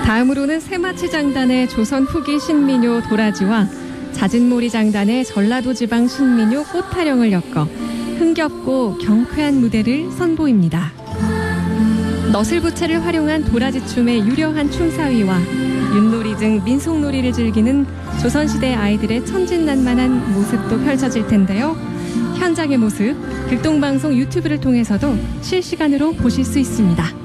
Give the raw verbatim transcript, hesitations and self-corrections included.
다음으로는 새마치 장단의 조선 후기 신민요 도라지와 자진몰이 장단의 전라도 지방 신민요 꽃타령을 엮어 흥겹고 경쾌한 무대를 선보입니다. 너슬부채를 활용한 도라지춤의 유려한 춤사위와 윷놀이 등 민속놀이를 즐기는 조선시대 아이들의 천진난만한 모습도 펼쳐질 텐데요. 현장의 모습, 극동방송 유튜브를 통해서도 실시간으로 보실 수 있습니다.